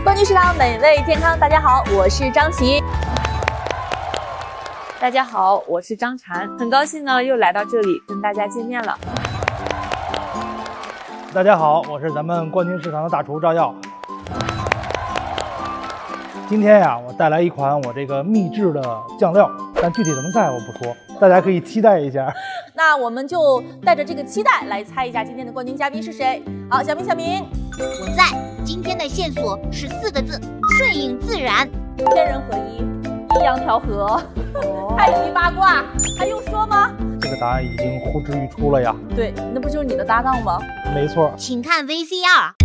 冠军食堂美味健康，大家好，我是张琪。 大家好，我是张婵，很高兴呢又来到这里跟大家见面了。 大家好，我是咱们冠军食堂的大厨赵耀。今天呀，我带来一款我这个秘制的酱料，但具体什么菜我不说，大家可以期待一下。 那我们就带着这个期待来猜一下今天的冠军嘉宾是谁。好，小明， 我在。今天的线索是4个字：顺应自然， 天人合一，阴阳调和，太极八卦，还用说吗？ 这个答案已经呼之欲出了呀。 对，那不就是你的搭档吗？ 没错， 请看 VCR。